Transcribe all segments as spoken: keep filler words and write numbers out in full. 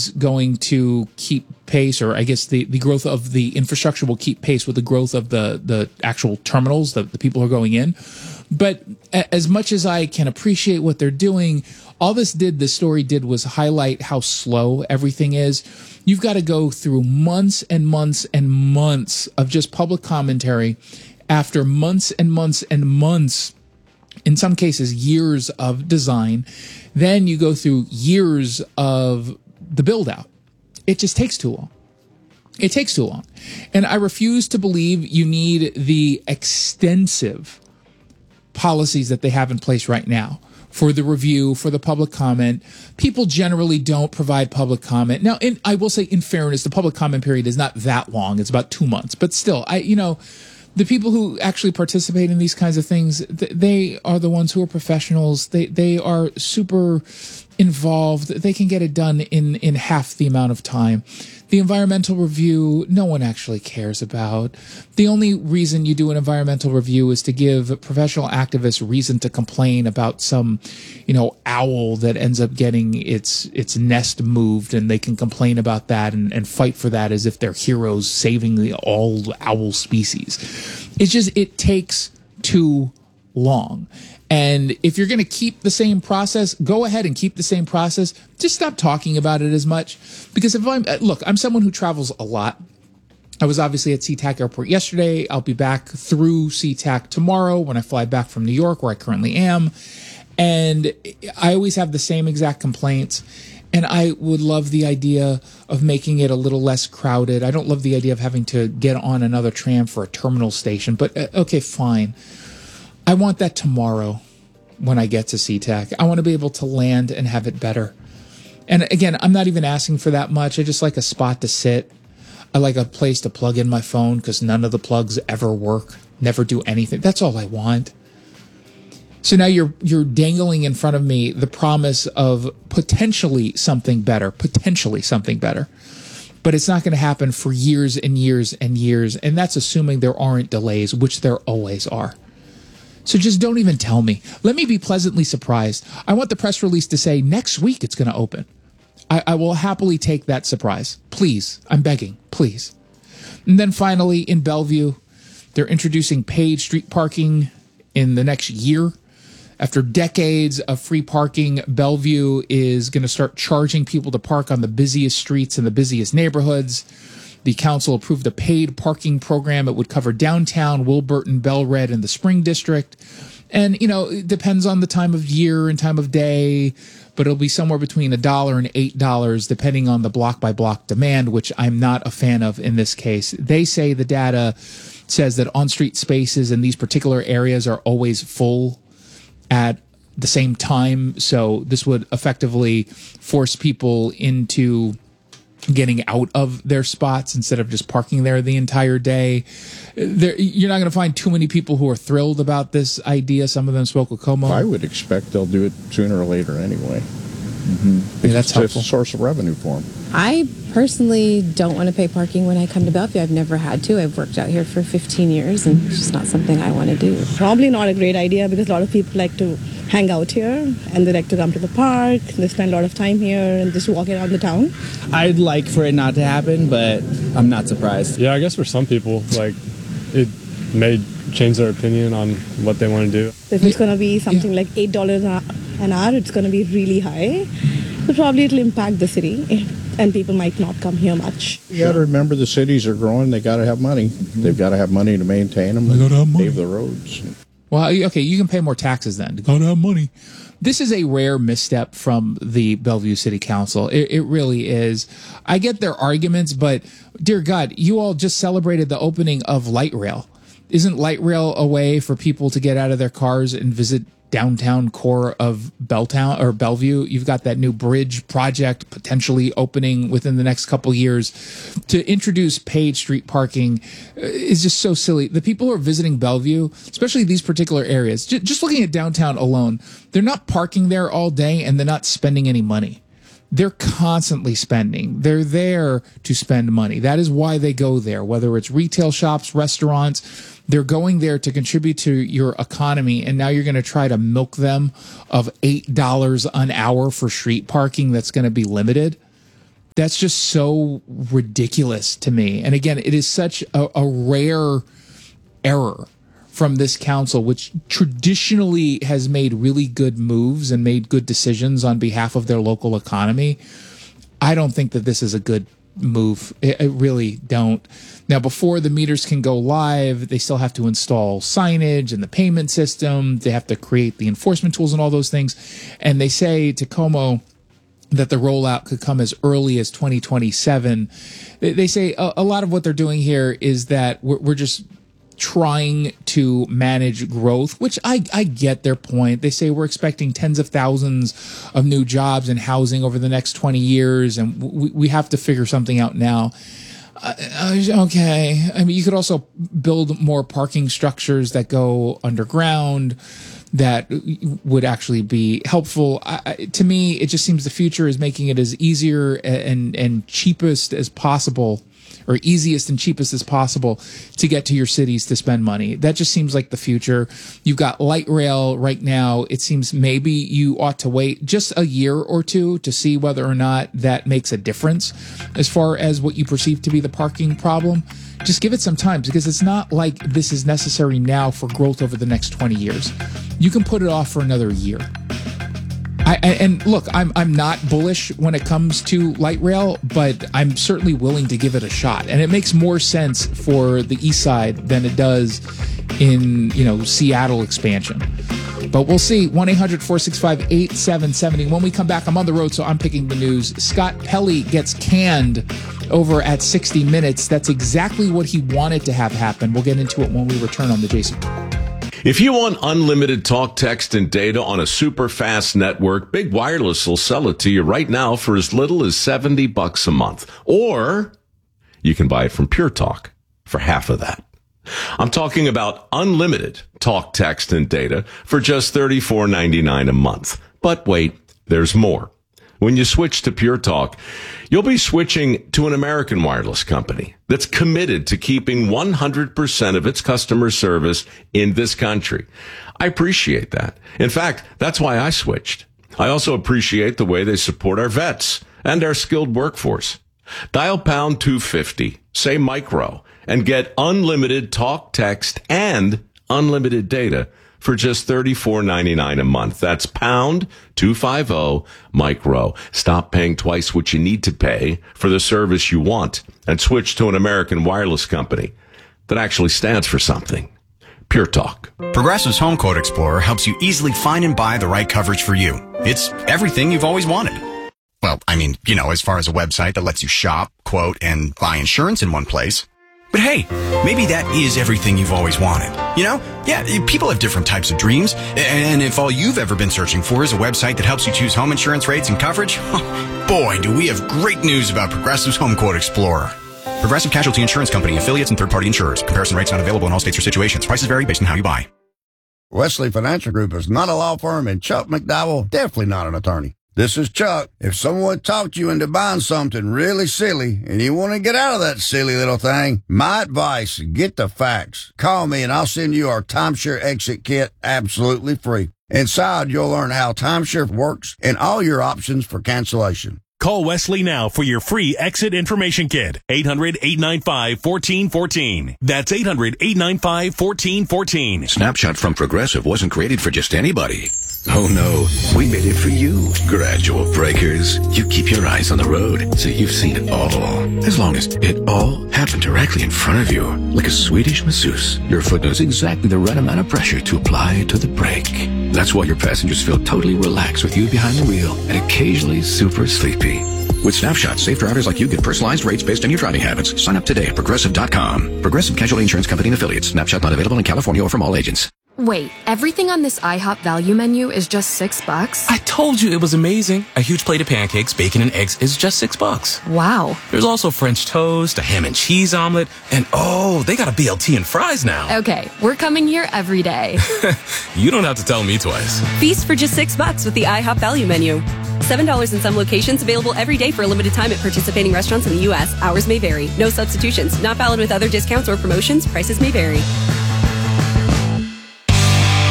is going to keep pace, or I guess the, the growth of the infrastructure will keep pace with the growth of the, the actual terminals, the, the people who are going in. But as much as I can appreciate what they're doing, all this did, the story did, was highlight how slow everything is. You've got to go through months and months and months of just public commentary after months and months and months, in some cases years of design. Then you go through years of the build out. It just takes too long. It takes too long. And I refuse to believe you need the extensive policies that they have in place right now for the review, for the public comment. People generally don't provide public comment. Now, in, I will say, in fairness, the public comment period is not that long. It's about two months. But still, I, you know, the people who actually participate in these kinds of things, th- they are the ones who are professionals. They they are super involved. They can get it done in, in half the amount of time. The environmental review, no one actually cares about. The only reason you do an environmental review is to give professional activists reason to complain about some, you know, owl that ends up getting its its nest moved, and they can complain about that and, and fight for that as if they're heroes saving the all owl species. It's just, it takes too long. And if you're going to keep the same process, go ahead and keep the same process. Just stop talking about it as much. Because if I'm, look, I'm someone who travels a lot. I was obviously at SeaTac Airport yesterday. I'll be back through SeaTac tomorrow when I fly back from New York, where I currently am. And I always have the same exact complaints. And I would love the idea of making it a little less crowded. I don't love the idea of having to get on another tram for a terminal station. But uh, okay, fine. I want that tomorrow when I get to SeaTac. I want to be able to land and have it better. And again, I'm not even asking for that much. I just like a spot to sit. I like a place to plug in my phone, because none of the plugs ever work, never do anything. That's all I want. So now you're you're dangling in front of me the promise of potentially something better, potentially something better. But it's not going to happen for years and years and years. And that's assuming there aren't delays, which there always are. So just don't even tell me. Let me be pleasantly surprised. I want the press release to say next week it's going to open. I, I will happily take that surprise. Please. I'm begging. Please. And then finally, in Bellevue, they're introducing paid street parking in the next year. After decades of free parking, Bellevue is going to start charging people to park on the busiest streets in the busiest neighborhoods. The council approved a paid parking program. It would cover downtown, Wilburton, Bellred, and the Spring District. And, you know, it depends on the time of year and time of day, but it'll be somewhere between a dollar and eight dollars, depending on the block-by-block demand, which I'm not a fan of in this case. They say the data says that on-street spaces in these particular areas are always full at the same time. So this would effectively force people into getting out of their spots instead of just parking there the entire day. There, you're not going to find too many people who are thrilled about this idea. Some of them spoke with Como. I would expect they'll do it sooner or later anyway. Mm-hmm. Yeah, that's it's helpful. a source of revenue for them. I personally don't want to pay parking when I come to Bellevue. I've never had to. I've worked out here for fifteen years, and it's just not something I want to do. Probably not a great idea, because a lot of people like to hang out here, and they like to come to the park. They spend a lot of time here and just walk around the town. I'd like for it not to happen, but I'm not surprised. Yeah, I guess for some people, like, it may change their opinion on what they want to do. If it's going to be something yeah. like eight dollars an hour, it's going to be really high. So probably it'll impact the city, and people might not come here much. You got to remember, the cities are growing. They got to have money. Mm-hmm. They've got to have money to maintain them. They got to have money. Pave the roads. Well, okay, you can pay more taxes then. Got to have money. This is a rare misstep from the Bellevue City Council. It, it really is. I get their arguments, but dear God, you all just celebrated the opening of Light Rail. Isn't Light Rail a way for people to get out of their cars and visit downtown core of Belltown or Bellevue? You've got that new bridge project potentially opening within the next couple years. To introduce paid street parking is just so silly. The people who are visiting Bellevue, especially these particular areas, j- just looking at downtown alone, they're not parking there all day and they're not spending any money. They're constantly spending. They're there to spend money. That is why they go there, whether it's retail shops, restaurants. They're going there to contribute to your economy, and now you're going to try to milk them of eight dollars an hour for street parking that's going to be limited. That's just so ridiculous to me. And again, it is such a, a rare error from this council, which traditionally has made really good moves and made good decisions on behalf of their local economy. I don't think that this is a good move. I, I really don't. Now, before the meters can go live, they still have to install signage and the payment system. They have to create the enforcement tools and all those things. And they say to Como that the rollout could come as early as twenty twenty-seven. They, they say a, a lot of what they're doing here is that we're, we're just trying to manage growth, which I, I get their point. They say we're expecting tens of thousands of new jobs and housing over the next twenty years, and we, we have to figure something out now. Uh, okay. I mean, you could also build more parking structures that go underground that would actually be helpful. I, to me, it just seems the future is making it as easier and, and cheapest as possible, or easiest and cheapest as possible to get to your cities to spend money. That just seems like the future. You've got light rail right now. It seems maybe you ought to wait just a year or two to see whether or not that makes a difference as far as what you perceive to be the parking problem. Just give it some time, because it's not like this is necessary now for growth over the next twenty years. You can put it off for another year. I, and look, I'm I'm not bullish when it comes to light rail, but I'm certainly willing to give it a shot. And it makes more sense for the east side than it does in, you know, Seattle expansion. But we'll see. one eight hundred four six five eight seven seven zero. When we come back, I'm on the road, so I'm picking the news. Scott Pelley gets canned over at sixty minutes. That's exactly what he wanted to have happen. We'll get into it when we return on the Jason. If you want unlimited talk, text, and data on a super fast network, Big Wireless will sell it to you right now for as little as seventy bucks a month. Or you can buy it from Pure Talk for half of that. I'm talking about unlimited talk, text, and data for just thirty-four ninety-nine a month. But wait, there's more. When you switch to Pure Talk, you'll be switching to an American wireless company that's committed to keeping one hundred percent of its customer service in this country. I appreciate that. In fact, that's why I switched. I also appreciate the way they support our vets and our skilled workforce. Dial pound two fifty, say micro, and get unlimited talk, text, and unlimited data for just thirty-four ninety-nine a month. That's pound two fifty micro. Stop paying twice what you need to pay for the service you want and switch to an American wireless company that actually stands for something. Pure Talk. Progressive's Home Quote Explorer helps you easily find and buy the right coverage for you. It's everything you've always wanted. Well, I mean, you know, as far as a website that lets you shop, quote, and buy insurance in one place. But hey, maybe that is everything you've always wanted. You know? Yeah, people have different types of dreams. And if all you've ever been searching for is a website that helps you choose home insurance rates and coverage, boy, do we have great news about Progressive's Home Quote Explorer. Progressive Casualty Insurance Company, affiliates, and third-party insurers. Comparison rates not available in all states or situations. Prices vary based on how you buy. Wesley Financial Group is not a law firm, and Chuck McDowell definitely not an attorney. This is Chuck. If someone talked you into buying something really silly and you want to get out of that silly little thing, my advice, get the facts. Call me and I'll send you our timeshare exit kit absolutely free. Inside, you'll learn how timeshare works and all your options for cancellation. Call Wesley now for your free exit information kit. eight hundred, eight nine five, one four one four. That's eight hundred, eight nine five, one four one four. Snapshot from Progressive wasn't created for just anybody. Oh no, we made it for you. Gradual breakers. You keep your eyes on the road, so you've seen it all. As long as it all happened directly in front of you, like a Swedish masseuse, your foot knows exactly the right amount of pressure to apply to the brake. That's why your passengers feel totally relaxed with you behind the wheel and occasionally super sleepy. With Snapshot, safe drivers like you get personalized rates based on your driving habits. Sign up today at Progressive dot com. Progressive Casualty Insurance Company and Affiliates. Snapshot not available in California or from all agents. Wait, everything on this IHOP value menu is just six bucks? I told you it was amazing. A huge plate of pancakes, bacon, and eggs is just six bucks. Wow. There's also French toast, a ham and cheese omelet, and oh, they got a B L T and fries now. Okay, we're coming here every day. You don't have to tell me twice. Feast for just six bucks with the IHOP value menu. seven dollars in some locations, available every day for a limited time at participating restaurants in the U S. Hours may vary. No substitutions. Not valid with other discounts or promotions. Prices may vary.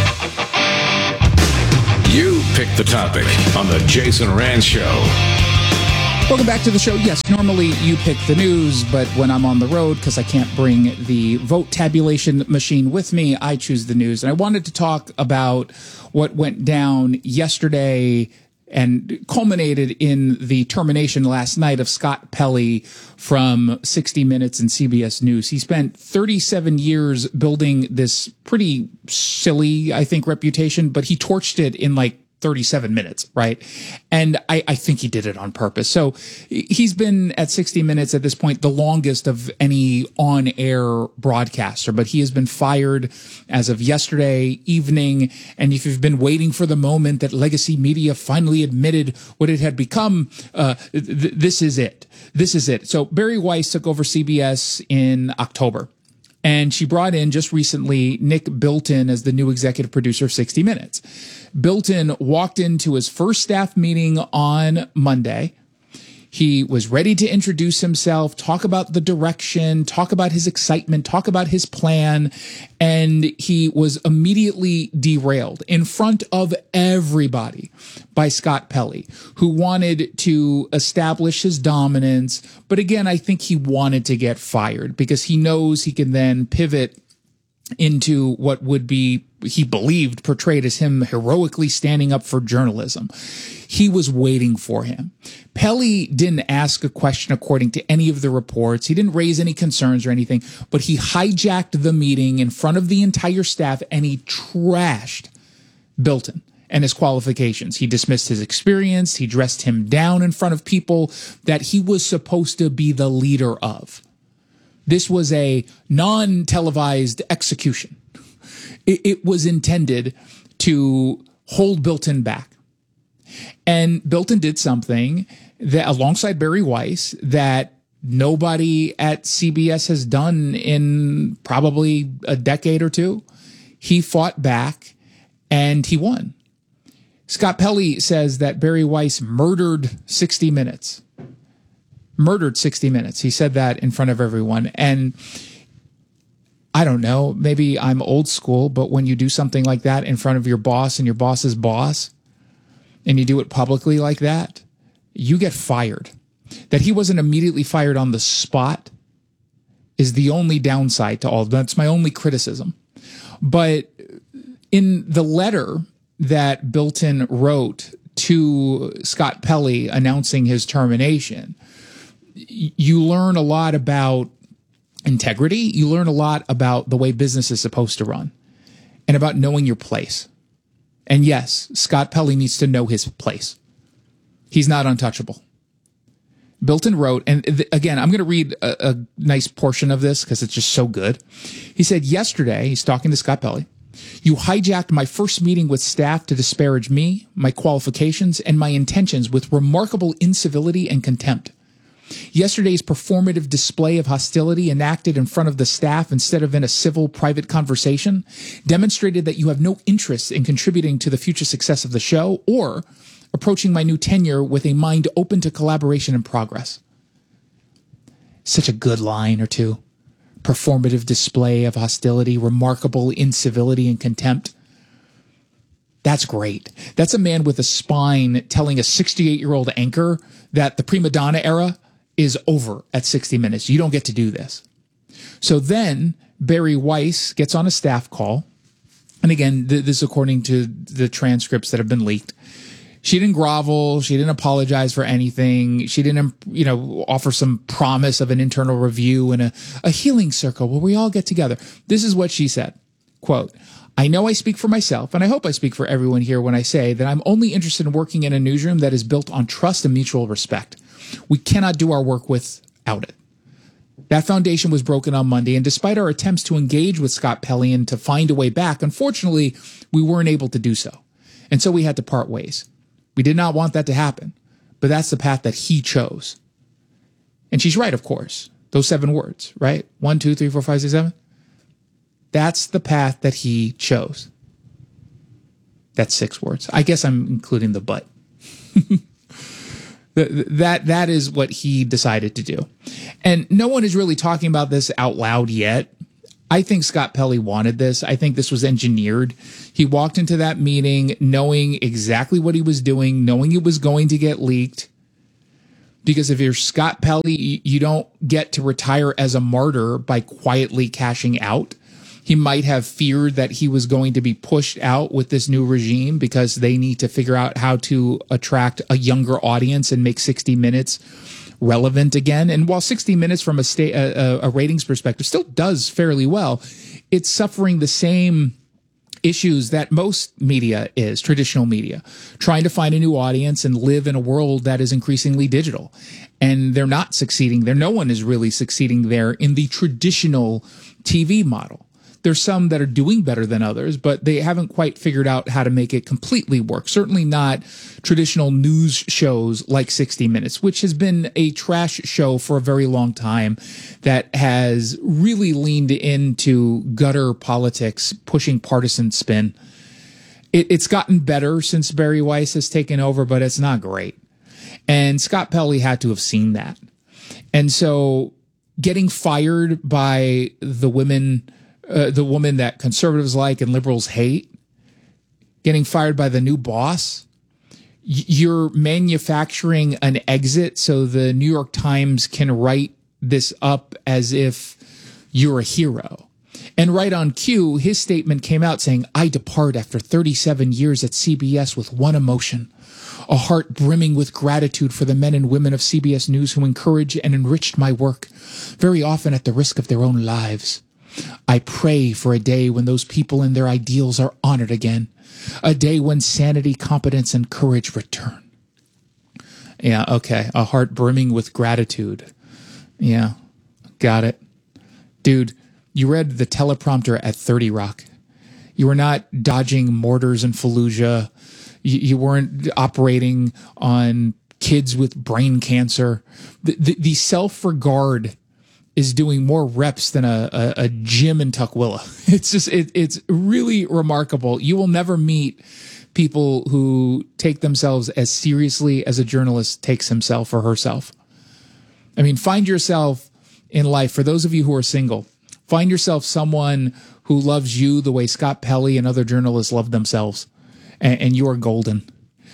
You picked the topic on the Jason Rand Show. Welcome back to the show. Yes, normally you pick the news, but when I'm on the road, because I can't bring the vote tabulation machine with me, I choose the news. And I wanted to talk about what went down yesterday and culminated in the termination last night of Scott Pelley from sixty minutes and C B S News. He spent thirty-seven years building this pretty silly, I think, reputation, but he torched it in like thirty-seven minutes, right? And I, I think he did it on purpose. So he's been at sixty minutes at this point, the longest of any on-air broadcaster, but he has been fired as of yesterday evening. And if you've been waiting for the moment that legacy media finally admitted what it had become, uh, th- this is it. This is it. So Barry Weiss took over C B S in October. And she brought in just recently Nick Bilton as the new executive producer of sixty minutes. Bilton walked into his first staff meeting on Monday. He was ready to introduce himself, talk about the direction, talk about his excitement, talk about his plan, and he was immediately derailed in front of everybody by Scott Pelley, who wanted to establish his dominance. But again, I think he wanted to get fired because he knows he can then pivot into what would be, he believed, portrayed as him heroically standing up for journalism. He was waiting for him. Pelley didn't ask a question according to any of the reports. He didn't raise any concerns or anything, but he hijacked the meeting in front of the entire staff and he trashed Bilton and his qualifications. He dismissed his experience. He dressed him down in front of people that he was supposed to be the leader of. This was a non-televised execution. It, it was intended to hold Bilton back. And Bilton did something that, alongside Barry Weiss, that nobody at C B S has done in probably a decade or two. He fought back and he won. Scott Pelley says that Barry Weiss murdered sixty minutes. Murdered sixty minutes. He said that in front of everyone. And I don't know, maybe I'm old school, but when you do something like that in front of your boss and your boss's boss, and you do it publicly like that, you get fired. That he wasn't immediately fired on the spot is the only downside to all of that. That's my only criticism. But in the letter that Bilton wrote to Scott Pelley announcing his termination, you learn a lot about integrity. You learn a lot about the way business is supposed to run and about knowing your place. And yes, Scott Pelley needs to know his place. He's not untouchable. Bilton wrote, and th- again, I'm going to read a, a nice portion of this because it's just so good. He said, yesterday, he's talking to Scott Pelley, you hijacked my first meeting with staff to disparage me, my qualifications, and my intentions with remarkable incivility and contempt. Yesterday's performative display of hostility enacted in front of the staff instead of in a civil, private conversation demonstrated that you have no interest in contributing to the future success of the show or approaching my new tenure with a mind open to collaboration and progress. Such a good line or two. Performative display of hostility, remarkable incivility and contempt. That's great. That's a man with a spine telling a sixty-eight-year-old anchor that the prima donna era is over at sixty minutes. You don't get to do this. So then Barry Weiss gets on a staff call. And again, th- this is according to the transcripts that have been leaked. She didn't grovel. She didn't apologize for anything. She didn't, you know, offer some promise of an internal review and a, a healing circle where we all get together. This is what she said. Quote, I know I speak for myself, and I hope I speak for everyone here when I say that I'm only interested in working in a newsroom that is built on trust and mutual respect. We cannot do our work without it. That foundation was broken on Monday, and despite our attempts to engage with Scott Pelley and to find a way back, unfortunately, we weren't able to do so. And so we had to part ways. We did not want that to happen, but that's the path that he chose. And she's right, of course. Those seven words, right? One, two, three, four, five, six, seven. That's the path that he chose. That's six words. I guess I'm including the but. that that is what he decided to do. And no one is really talking about this out loud yet. I think Scott Pelley wanted this. I think this was engineered. He walked into that meeting knowing exactly what he was doing, knowing it was going to get leaked. Because if you're Scott Pelley, you don't get to retire as a martyr by quietly cashing out. He might have feared that he was going to be pushed out with this new regime because they need to figure out how to attract a younger audience and make sixty minutes relevant again. And while sixty minutes from a, sta- a, a ratings perspective still does fairly well, it's suffering the same issues that most media is, traditional media, trying to find a new audience and live in a world that is increasingly digital. And they're not succeeding there. No one is really succeeding there in the traditional T V model. There's some that are doing better than others, but they haven't quite figured out how to make it completely work. Certainly not traditional news shows like sixty minutes, which has been a trash show for a very long time that has really leaned into gutter politics, pushing partisan spin. It, it's gotten better since Barry Weiss has taken over, but it's not great. And Scott Pelley had to have seen that. And so getting fired by the women... Uh, the woman that conservatives like and liberals hate, getting fired by the new boss. Y- you're manufacturing an exit so the New York Times can write this up as if you're a hero. And right on cue, his statement came out saying, "I depart after thirty-seven years at C B S with one emotion, a heart brimming with gratitude for the men and women of C B S News who encouraged and enriched my work, very often at the risk of their own lives. I pray for a day when those people and their ideals are honored again, a day when sanity, competence, and courage return." Yeah, okay. A heart brimming with gratitude. Yeah, got it. Dude, you read the teleprompter at thirty Rock. You were not dodging mortars in Fallujah. You, you weren't operating on kids with brain cancer. The, the, the self-regard is doing more reps than a, a, a gym in Tukwila. It's just, it, it's really remarkable. You will never meet people who take themselves as seriously as a journalist takes himself or herself. I mean, find yourself in life, for those of you who are single, find yourself someone who loves you the way Scott Pelley and other journalists love themselves, and, and you are golden.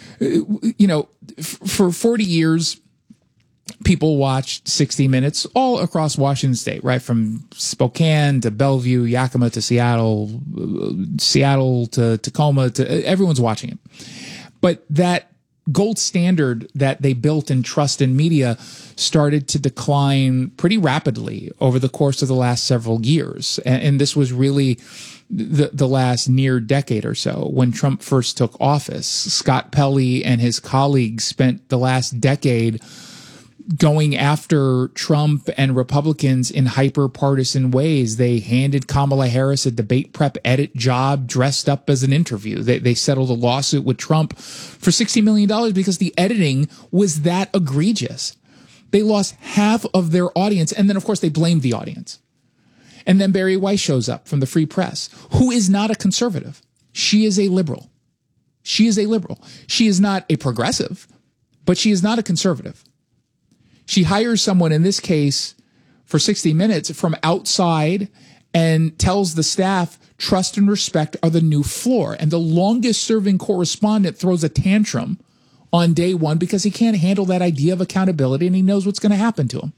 You know, f- for forty years, people watched sixty minutes all across Washington State, right? From Spokane to Bellevue, Yakima to Seattle, Seattle to Tacoma, to everyone's watching it. But that gold standard that they built in trust in media started to decline pretty rapidly over the course of the last several years. And, and this was really the, the last near decade or so. When Trump first took office, Scott Pelley and his colleagues spent the last decade going after Trump and Republicans in hyper-partisan ways. They handed Kamala Harris a debate prep edit job dressed up as an interview. They, they settled a lawsuit with Trump for sixty million dollars because the editing was that egregious. They lost half of their audience, and then, of course, they blamed the audience. And then Barry Weiss shows up from the Free Press, who is not a conservative. She is a liberal. She is a liberal. She is not a progressive, but she is not a conservative. She hires someone, in this case, for sixty minutes from outside and tells the staff, trust and respect are the new floor. And the longest serving correspondent throws a tantrum on day one because he can't handle that idea of accountability, and he knows what's going to happen to him.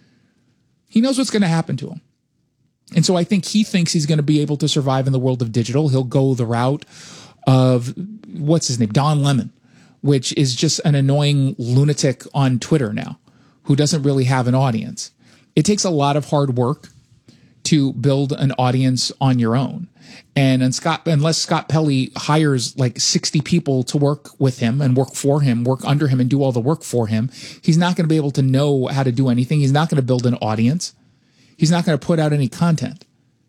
He knows what's going to happen to him. And so I think he thinks he's going to be able to survive in the world of digital. He'll go the route of, what's his name, Don Lemon, which is just an annoying lunatic on Twitter now, who doesn't really have an audience. It takes a lot of hard work to build an audience on your own. And, and Scott, unless Scott Pelley hires like sixty people to work with him and work for him, work under him and do all the work for him, he's not going to be able to know how to do anything. He's not going to build an audience. He's not going to put out any content.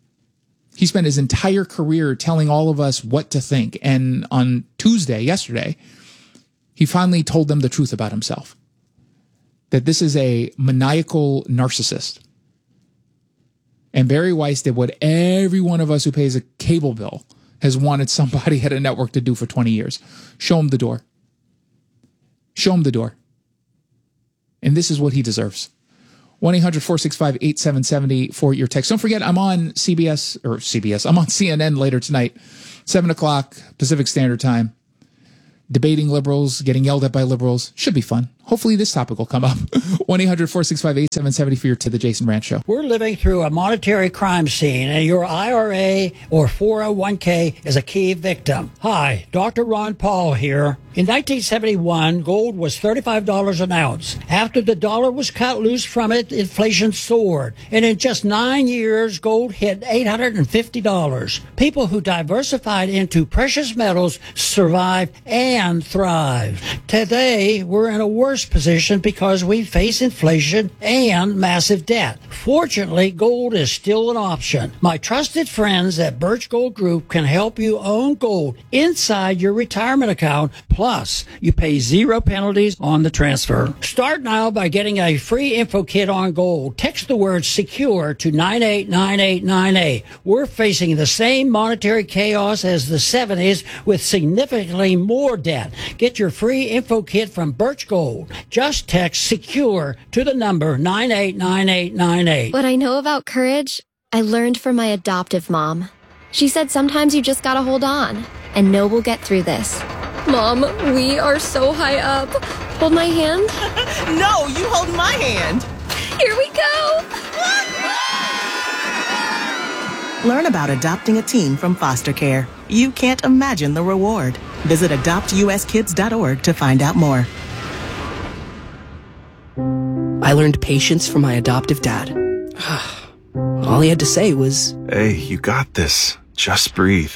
He spent his entire career telling all of us what to think. And on Tuesday, yesterday, he finally told them the truth about himself. That this is a maniacal narcissist. And Barry Weiss did what every one of us who pays a cable bill has wanted somebody at a network to do for twenty years. Show him the door. Show him the door. And this is what he deserves. one eight hundred four six five eight seven seven zero for your text. Don't forget, I'm on C B S, or C B S, I'm on C N N later tonight, seven o'clock Pacific Standard Time, debating liberals, getting yelled at by liberals. Should be fun. hopefully this topic will come up. one eight hundred four six five eight seven seven zero for your To the Jason Rant Show. We're living through a monetary crime scene, and your I R A or four oh one k is a key victim. Hi, Doctor Ron Paul here. In nineteen seventy-one, gold was thirty-five dollars an ounce. After the dollar was cut loose from it, inflation soared. And in just nine years, gold hit eight hundred fifty dollars. People who diversified into precious metals survived and thrived. Today, we're in a worse position because we face inflation and massive debt. Fortunately, gold is still an option. My trusted friends at Birch Gold Group can help you own gold inside your retirement account. Plus, you pay zero penalties on the transfer. Start now by getting a free info kit on gold. Text the word SECURE to nine eight nine eight nine eight. We're facing the same monetary chaos as the seventies with significantly more debt. Get your free info kit from Birch Gold. Just text SECURE to the number nine eight nine eight nine eight. What I know about courage, I learned from my adoptive mom. She said sometimes you just gotta hold on and know we'll get through this. Mom, we are so high up. Hold my hand. No, you hold my hand. Here we go. Learn about adopting a teen from foster care. You can't imagine the reward. Visit adopt u s kids dot org to find out more. I learned patience from my adoptive dad. All he had to say was, "Hey, you got this. Just breathe."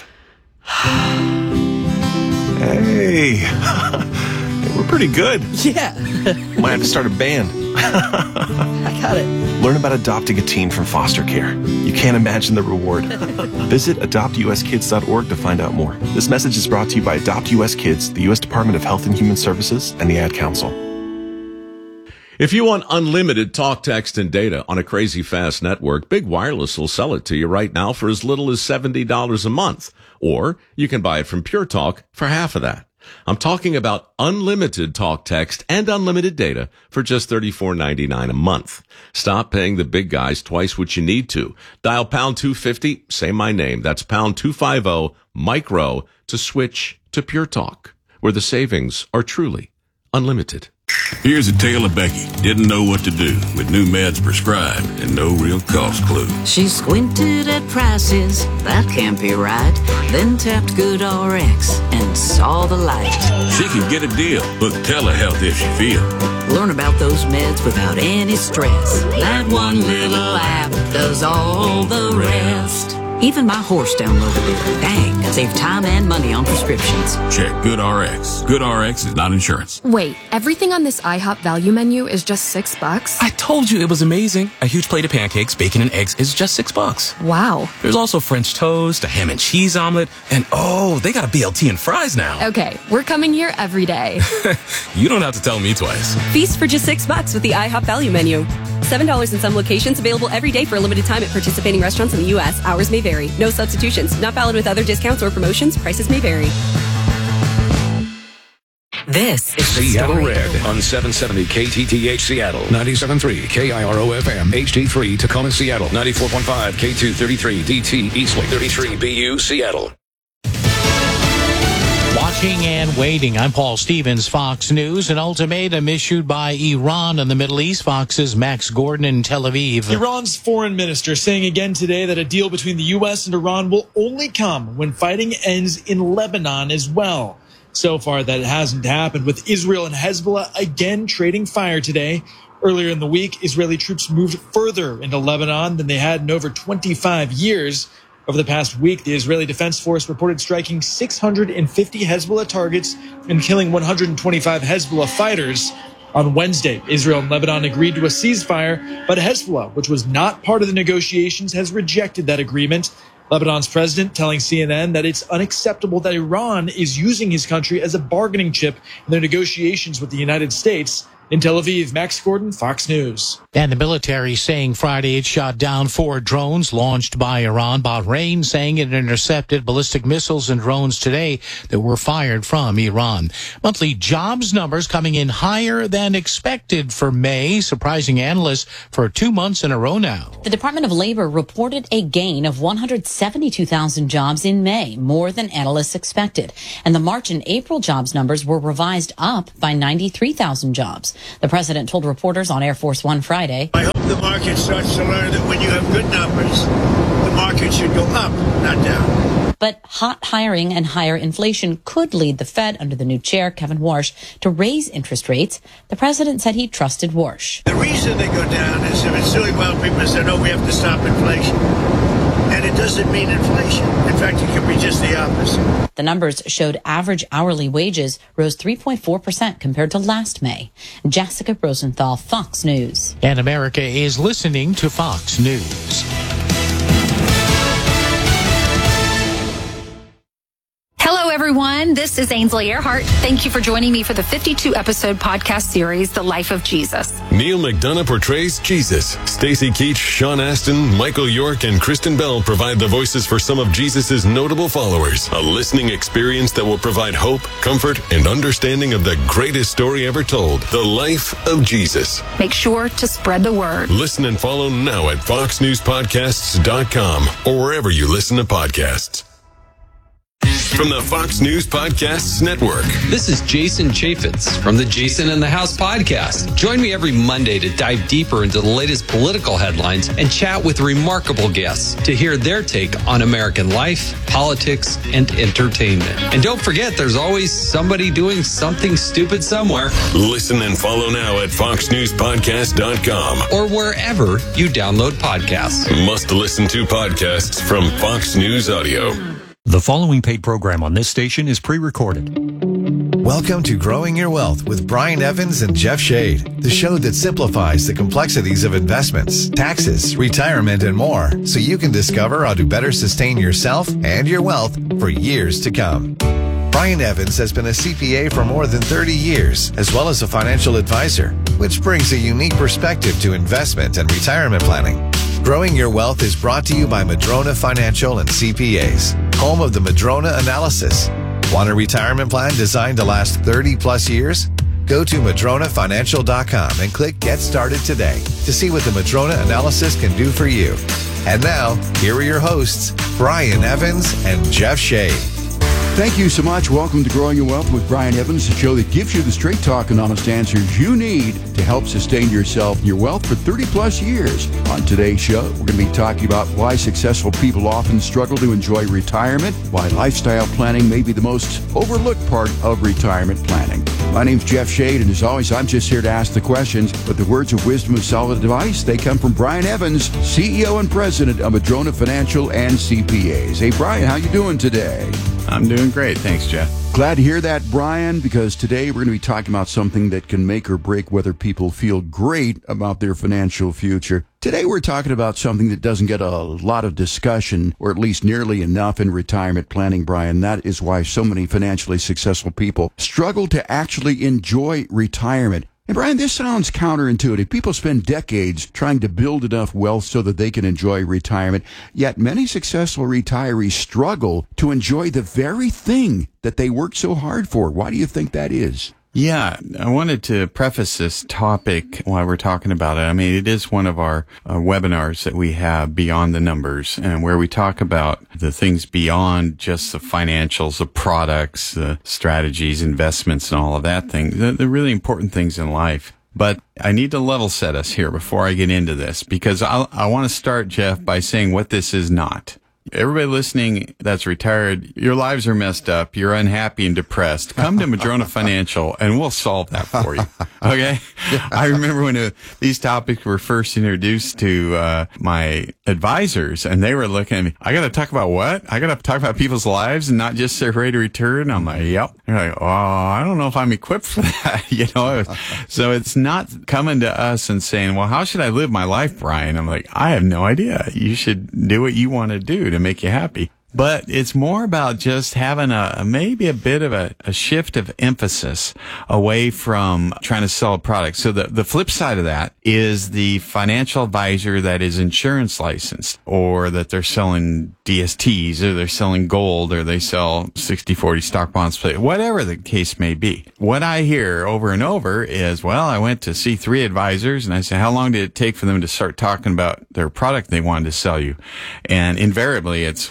Hey, we're pretty good. Yeah. Might have to start a band. I got it. Learn about adopting a teen from foster care. You can't imagine the reward. Visit adopt u s kids dot org to find out more. This message is brought to you by Adopt U S Kids, the U S Department of Health and Human Services, and the Ad Council. If you want unlimited talk, text, and data on a crazy fast network, Big Wireless will sell it to you right now for as little as seventy dollars a month. Or you can buy it from Pure Talk for half of that. I'm talking about unlimited talk, text, and unlimited data for just thirty-four ninety-nine a month. Stop paying the big guys twice what you need to. Dial pound two fifty, say my name. That's pound two fifty, micro, to switch to Pure Talk, where the savings are truly unlimited. Here's a tale of Becky. Didn't know what to do with new meds prescribed and no real cost clue. She squinted at prices, that can't be right. Then tapped GoodRx and saw the light. She can get a deal, book telehealth if she feels. Learn about those meds without any stress. That one little app does all the rest. Even my horse downloaded it. Dang, save time and money on prescriptions. Check GoodRx. GoodRx is not insurance. Wait, everything on this IHOP value menu is just six bucks? I told you it was amazing. A huge plate of pancakes, bacon, and eggs is just six bucks. Wow. There's also French toast, a ham and cheese omelet, and oh, they got a B L T and fries now. Okay, we're coming here every day. You don't have to tell me twice. Feast for just six bucks with the IHOP value menu. seven dollars in some locations, available every day for a limited time at participating restaurants in the U S. Hours may vary. No substitutions. Not valid with other discounts or promotions. Prices may vary. This is the Seattle story. Red on seven seventy K T T H Seattle, ninety-seven point three K I R O F M, H D three Tacoma Seattle, ninety-four point five K two thirty-three D T Eastlake, thirty-three B U Seattle. Watching and waiting. I'm Paul Stevens, Fox News. An ultimatum issued by Iran in the Middle East. Fox's Max Gordon in Tel Aviv. Iran's foreign minister saying again today that a deal between the U S and Iran will only come when fighting ends in Lebanon as well. So far, that hasn't happened, with Israel and Hezbollah again trading fire today. Earlier in the week, Israeli troops moved further into Lebanon than they had in over twenty-five years. Over the past week, the Israeli Defense Force reported striking six hundred fifty Hezbollah targets and killing one hundred twenty-five Hezbollah fighters. On Wednesday, Israel and Lebanon agreed to a ceasefire, but Hezbollah, which was not part of the negotiations, has rejected that agreement. Lebanon's president telling C N N that it's unacceptable that Iran is using his country as a bargaining chip in their negotiations with the United States. In Tel Aviv, Max Gordon, Fox News. And the military saying Friday it shot down four drones launched by Iran. Bahrain saying it intercepted ballistic missiles and drones today that were fired from Iran. Monthly jobs numbers coming in higher than expected for May, surprising analysts for two months in a row now. The Department of Labor reported a gain of one hundred seventy-two thousand jobs in May, more than analysts expected. And the March and April jobs numbers were revised up by ninety-three thousand jobs. The president told reporters on Air Force One Friday, I hope the market starts to learn that when you have good numbers, the market should go up, not down. But hot hiring and higher inflation could lead the Fed under the new chair, Kevin Warsh, to raise interest rates. The president said he trusted Warsh. The reason they go down is if it's doing well, people say, no, we have to stop inflation. And it doesn't mean inflation. In fact, it could be just the opposite. The numbers showed average hourly wages rose three point four percent compared to last May. Jessica Rosenthal, Fox News. And America is listening to Fox News. Hello, everyone. This is Ainsley Earhart. Thank you for joining me for the fifty-two episode podcast series, The Life of Jesus. Neil McDonough portrays Jesus. Stacy Keach, Sean Astin, Michael York, and Kristen Bell provide the voices for some of Jesus' notable followers. A listening experience that will provide hope, comfort, and understanding of the greatest story ever told, The Life of Jesus. Make sure to spread the word. Listen and follow now at fox news podcasts dot com or wherever you listen to podcasts. From the Fox News Podcasts Network. This is Jason Chaffetz from the Jason in the House podcast. Join me every Monday to dive deeper into the latest political headlines and chat with remarkable guests to hear their take on American life, politics, and entertainment. And don't forget, there's always somebody doing something stupid somewhere. Listen and follow now at fox news podcast dot com or wherever you download podcasts. Must listen to podcasts from Fox News Audio. The following paid program on this station is pre-recorded. Welcome to Growing Your Wealth with Brian Evans and Jeff Shade, the show that simplifies the complexities of investments, taxes, retirement, and more, so you can discover how to better sustain yourself and your wealth for years to come. Brian Evans has been a C P A for more than thirty years, as well as a financial advisor, which brings a unique perspective to investment and retirement planning. Growing Your Wealth is brought to you by Madrona Financial and C P As, home of the Madrona Analysis. Want a retirement plan designed to last thirty plus years? Go to madrona financial dot com and click Get Started today to see what the Madrona Analysis can do for you. And now, here are your hosts, Brian Evans and Jeff Shade. Thank you so much. Welcome to Growing Your Wealth with Brian Evans, the show that gives you the straight talk and honest answers you need to help sustain yourself and your wealth for thirty plus years. On today's show, we're going to be talking about why successful people often struggle to enjoy retirement, why lifestyle planning may be the most overlooked part of retirement planning. My name's Jeff Shade, and as always, I'm just here to ask the questions, but the words of wisdom of solid advice, they come from Brian Evans, C E O and President of Madrona Financial and C P As. Hey, Brian, how you doing today? I'm doing great. Thanks, Jeff. Glad to hear that, Brian, because today we're going to be talking about something that can make or break whether people feel great about their financial future. Today we're talking about something that doesn't get a lot of discussion, or at least nearly enough in retirement planning, Brian. That is why so many financially successful people struggle to actually enjoy retirement. And Brian, this sounds counterintuitive. People spend decades trying to build enough wealth so that they can enjoy retirement, yet many successful retirees struggle to enjoy the very thing that they worked so hard for. Why do you think that is? Yeah, I wanted to preface this topic while we're talking about it. I mean, it is one of our uh, webinars that we have, Beyond the Numbers, and where we talk about the things beyond just the financials, the products, the strategies, investments, and all of that thing, the, the really important things in life. But I need to level set us here before I get into this, because I'll, I want to start, Jeff, by saying what this is not. Everybody listening that's retired, your lives are messed up, you're unhappy and depressed. Come to Madrona Financial and we'll solve that for you. Okay? I remember when uh, these topics were first introduced to uh, my advisors, and they were looking at me, I got to talk about what? I got to talk about people's lives and not just their rate of return? I'm like, yep. They're like, oh, I don't know if I'm equipped for that. you know? So it's not coming to us and saying, well, how should I live my life, Brian? I'm like, I have no idea. You should do what you want to do to make you happy. But it's more about just having a maybe a bit of a, a shift of emphasis away from trying to sell a product. So the, the flip side of that is the financial advisor that is insurance licensed, or that they're selling D S Ts, or they're selling gold, or they sell sixty forty stock bonds, whatever the case may be. What I hear over and over is, well, I went to see three advisors and I said, how long did it take for them to start talking about their product they wanted to sell you? And invariably it's between